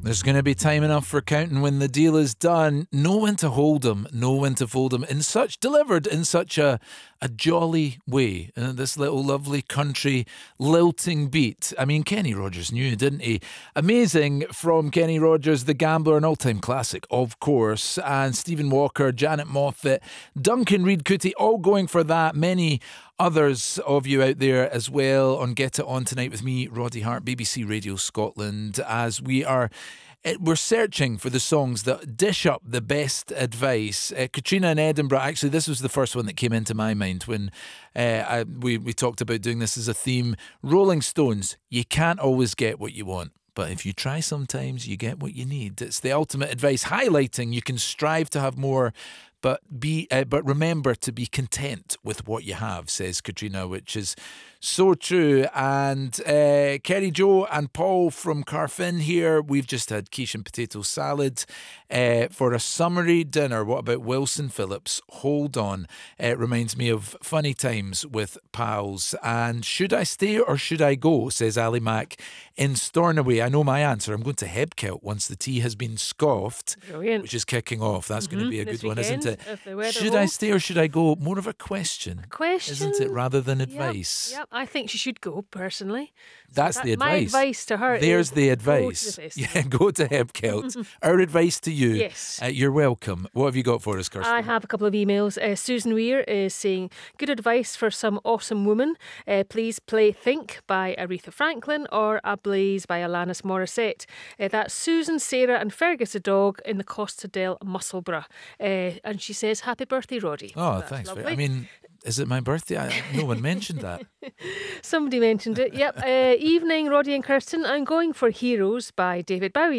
There's going to be time enough for counting when the deal is done. Know when to hold 'em, know when to fold 'em. Delivered in such a jolly way. This little lovely country lilting beat. I mean, Kenny Rogers knew, didn't he? Amazing from Kenny Rogers, The Gambler, an all-time classic, of course. And Stephen Walker, Janet Moffat, Duncan Reid Cootie, all going for that. Many others of you out there as well on Get It On Tonight with me, Roddy Hart, BBC Radio Scotland, as we're searching for the songs that dish up the best advice. Katrina in Edinburgh, actually this was the first one that came into my mind when we talked about doing this as a theme. Rolling Stones, you can't always get what you want, but if you try sometimes you get what you need. It's the ultimate advice, highlighting you can strive to have more, but remember to be content with what you have, says Katrina, which is so true. And Kerry Joe and Paul from Carfin here. We've just had quiche and potato salad for a summery dinner. What about Wilson Phillips? Hold on. It reminds me of funny times with pals. And should I stay or should I go, says Ali Mac in Stornoway. I know my answer. I'm going to Hebkelt once the tea has been scoffed. Brilliant. Which is kicking off. That's going to be a good one, isn't it? Should I I stay or should I go? More of a question. Isn't it, rather than advice? Yep. I think she should go, personally. That's the advice. My advice to her There's is the advice. Go to the yeah, go to Hebkelt. Our advice to you. Yes. You're welcome. What have you got for us, Kirsten? I have a couple of emails. Susan Weir is saying, good advice for some awesome woman. Please play Think by Aretha Franklin or A Blaze by Alanis Morissette. That's Susan, Sarah and Fergus the dog in the Costa del Musselburgh. And she says, happy birthday, Roddy. Oh, That's thanks. lovely. I mean, is it my birthday? No one mentioned that. Somebody mentioned it. Yep. Evening, Roddy and Kirsten. I'm going for Heroes by David Bowie.